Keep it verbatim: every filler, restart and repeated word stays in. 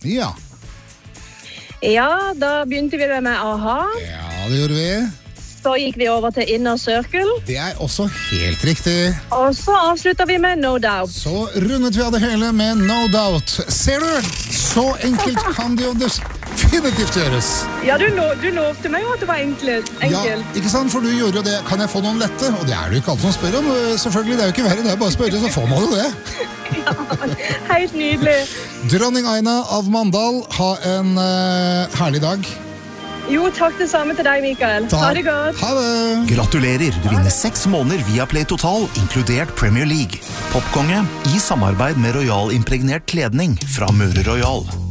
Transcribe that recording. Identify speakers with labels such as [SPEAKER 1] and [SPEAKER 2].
[SPEAKER 1] Ja.
[SPEAKER 2] Ja, da begynte vi med A-ha.
[SPEAKER 1] Ja, det gjorde vi.
[SPEAKER 2] Så gikk vi over til Inner Circle.
[SPEAKER 1] Det er også helt riktig.
[SPEAKER 2] Og så avsluttet vi med No Doubt.
[SPEAKER 1] Så rundet vi av det hele med No Doubt. Ser du? Så enkelt kan det jo definitivt gjøres.
[SPEAKER 2] Ja, du, lo du lovte meg jo at det var enkelt. enkelt.
[SPEAKER 1] Ja, ikke sant? For du gjorde jo det. Kan jeg få noen lette? Og det er det jo ikke alt som spør om. Selvfølgelig, det er jo ikke verre. Det er bare å spørre, så får man jo det.
[SPEAKER 2] Ja, helt nydelig.
[SPEAKER 1] Dronning Aina av Mandal, ha en uh, herlig dag.
[SPEAKER 2] Jo, takk det samme til deg, Mikael.
[SPEAKER 1] Takk.
[SPEAKER 2] Ha det godt.
[SPEAKER 1] Ha det.
[SPEAKER 3] Gratulerer, du vinner seks måneder via Play Total, inkludert Premier League. Popkonge i samarbeid med Royal impregnert kledning fra Møre Royal.